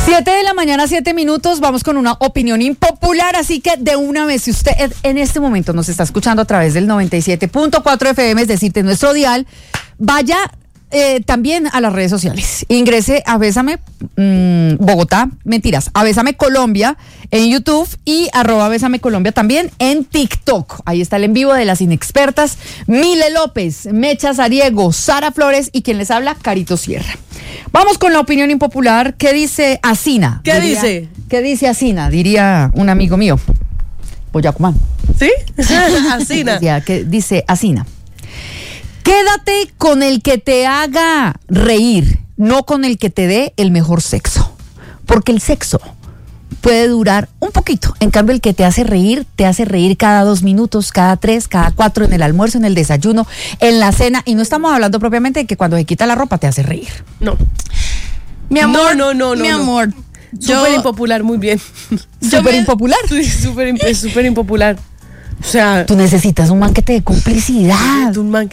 7:07 a.m, vamos con una opinión impopular, así que de una vez, si usted en este momento nos está escuchando a través del 97.4 FM, es decir, de nuestro dial, vaya también a las redes sociales. Ingrese a Bésame Bogotá, a Bésame Colombia en YouTube y @Bésame Colombia también en TikTok. Ahí está el en vivo de las inexpertas Mile López, Mecha Sariego, Sara Flores y quien les habla, Carito Sierra. Vamos con la opinión impopular. ¿Qué dice Asina? ¿Qué dice? ¿Qué dice Asina? Diría un amigo mío, Boyacumán. ¿Sí? Asina. ¿Qué dice Asina? Quédate con el que te haga reír, no con el que te dé el mejor sexo. Porque el sexo puede durar un poquito. En cambio, el que te hace reír cada 2 minutos, cada 3, cada 4, en el almuerzo, en el desayuno, en la cena. Y no estamos hablando propiamente de que cuando se quita la ropa te hace reír. No. Mi amor, no. Mi amor. Súper impopular, muy bien. ¿Súper impopular? Sí, súper impopular. O sea... Tú necesitas un man que te dé complicidad. Un man que...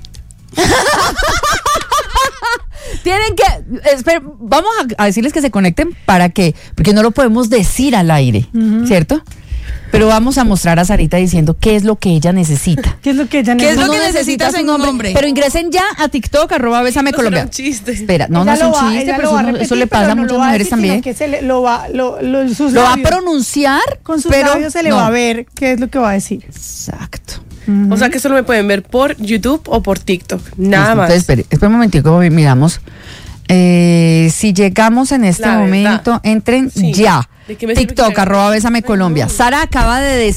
Tienen que, vamos a decirles que se conecten porque no lo podemos decir al aire, ¿cierto? Pero vamos a mostrar a Sarita diciendo qué es lo que ella necesita. ¿Qué es lo que ella ¿Qué es necesita? lo que necesitas en un hombre? Pero ingresen ya a TikTok, @Bésame Colombia. No será un chiste. Espera, no es un chiste, pero eso le pasa a muchas mujeres también. Lo va a pronunciar, con sus pero labios se le va a ver qué es lo que va a decir. Exacto. O sea que solo me pueden ver por YouTube o por TikTok. Nada más. Entonces, espera un momentico, miramos. Si llegamos en este momento, entren ya. TikTok, @Bésame Colombia. Sara acaba de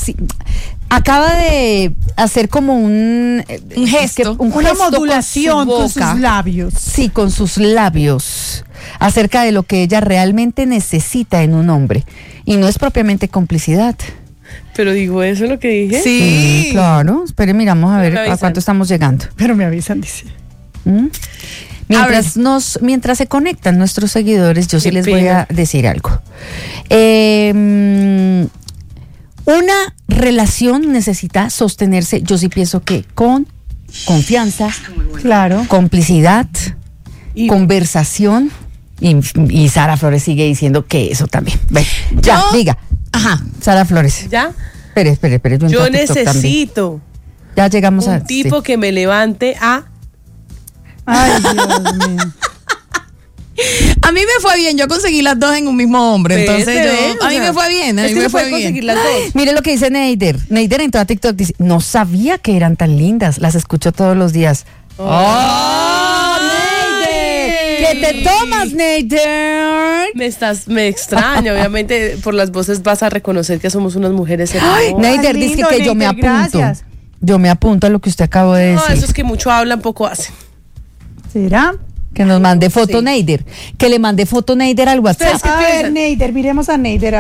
hacer como un gesto. Una modulación con sus labios. Sí, con sus labios. Acerca de lo que ella realmente necesita en un hombre. Y no es propiamente complicidad. Pero digo, ¿eso es lo que dije? Sí, claro. Espere, miramos a ver a cuánto estamos llegando. Pero me avisan, dice. Mientras se conectan nuestros seguidores, yo sí les voy a decir algo. Una relación necesita sostenerse, yo sí pienso que con confianza, claro, complicidad, conversación, y Sara Flores sigue diciendo que eso también. Ven, ya, diga. Ajá, Sara Flores. ¿Ya? Espere. Yo necesito ya llegamos un tipo que me levante a... Ay, Dios mío. A mí me fue bien, yo conseguí las dos en un mismo hombre, entonces a mí me fue bien, conseguir las dos. Mire lo que dice Neider en toda TikTok, dice, no sabía que eran tan lindas, las escucho todos los días. Neider, ¿qué te tomas, Neider? Me extraña, obviamente por las voces vas a reconocer que somos unas mujeres hermosas. Neider dice que yo me apunto. Gracias. Yo me apunto a lo que usted acabó de decir. No, eso es que mucho hablan, poco hacen. ¿Será? Que nos mande foto, Neider. Que le mande foto, Neider, al WhatsApp. A ver, Neider, miremos a Neider.